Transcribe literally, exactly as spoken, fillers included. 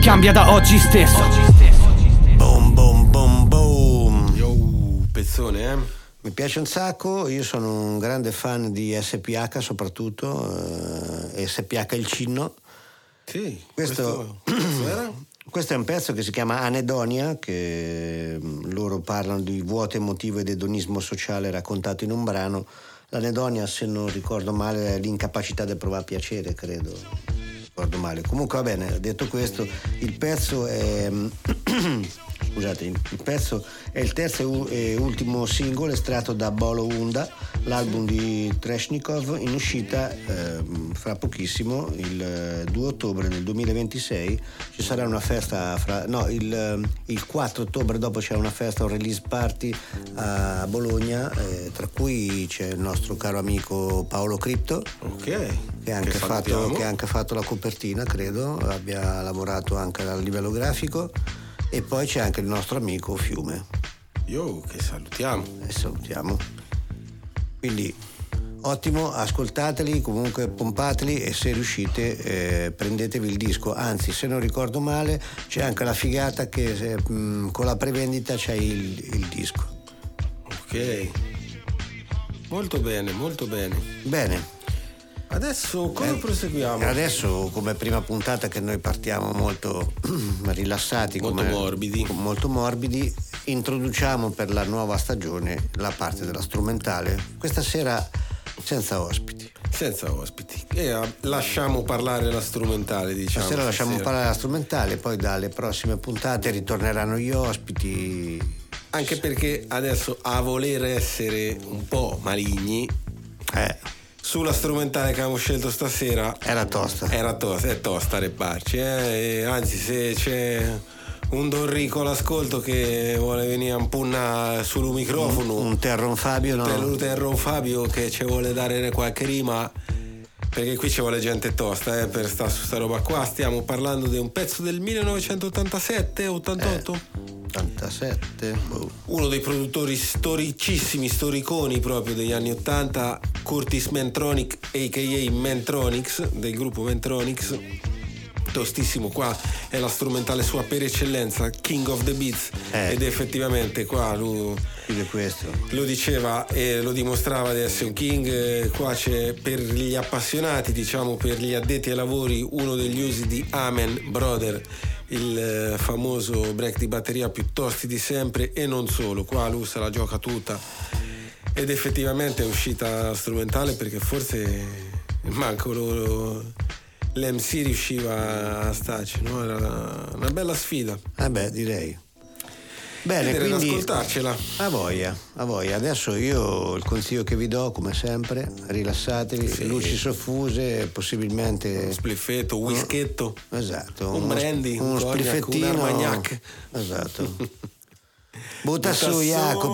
cambia da oggi stesso. Boom boom boom boom. Yo, pezzone, eh? Mi piace un sacco, io sono un grande fan di S P H soprattutto, eh, S P H il Cinno. Sì, questo, questo era? Questo è un pezzo che si chiama Anedonia, che loro parlano di vuoto emotivo ed edonismo sociale raccontato in un brano. L'anedonia, se non ricordo male, è l'incapacità di provare piacere, credo. Ricordo male. Comunque va bene, detto questo, il pezzo è scusate, il pezzo è il terzo e ultimo singolo estratto da Bolo Unda, l'album di Treshnikov, in uscita eh, fra pochissimo, il due ottobre del duemilaventisei. Ci sarà una festa fra, no, il, il quattro ottobre dopo c'è una festa, un release party a Bologna, eh, tra cui c'è il nostro caro amico Paolo Cripto, ok, che ha anche, che fatto, che ha anche fatto la copertina, credo abbia lavorato anche a livello grafico, e poi c'è anche il nostro amico Fiume. Yo, che salutiamo. E salutiamo. Quindi ottimo, ascoltateli, comunque pompateli, e se riuscite eh, prendetevi il disco. Anzi, se non ricordo male, c'è anche la figata che se, mh, con la prevendita c'è il, il disco. Ok, molto bene, molto bene. Bene. Adesso come eh, proseguiamo? Adesso, come prima puntata, che noi partiamo molto rilassati, molto come, morbidi. molto morbidi, introduciamo per la nuova stagione la parte della strumentale. Questa sera senza ospiti. Senza ospiti. E uh, lasciamo parlare la strumentale, diciamo. Stasera lasciamo stasera. parlare la strumentale, poi dalle prossime puntate ritorneranno gli ospiti. Anche perché adesso, a voler essere un po' maligni, eh sulla strumentale che abbiamo scelto stasera era tosta. Era tosta, è tosta reparci, eh? E anzi, se c'è un Don Rico all'ascolto che vuole venire a punna sul microfono, un, un Terron Fabio, no? Un Terron Fabio che ci vuole dare qualche rima, perché qui ci vuole gente tosta, eh, per sta su sta roba qua. Stiamo parlando di un pezzo del millenovecentottantasette ottantotto? Eh. ottantasette boh. Uno dei produttori storicissimi, storiconi proprio degli anni ottanta, Curtis Mantronic, a k a. Mantronix, del gruppo Mantronix. Tostissimo, qua è la strumentale sua per eccellenza, King of the Beats, eh. ed effettivamente qua lui questo. lo diceva e lo dimostrava di essere un king. Qua c'è, per gli appassionati, diciamo per gli addetti ai lavori, uno degli usi di Amen Brother, il famoso break di batteria più tosti di sempre, e non solo. Qua lui se la gioca tutta, ed effettivamente è uscita strumentale perché forse manco loro, l'M C riusciva a starci, no? Era una bella sfida. Eh beh, direi. Bene, Vedere, quindi ascoltarcela. A voglia, a voglia. Adesso io il consiglio che vi do, come sempre, rilassatevi, sì. Luci soffuse, possibilmente uno spliffetto, un whisketto, esatto, un uno, brandy, uno un spliffettino, un armagnac. Esatto. Butta su, Jacopo.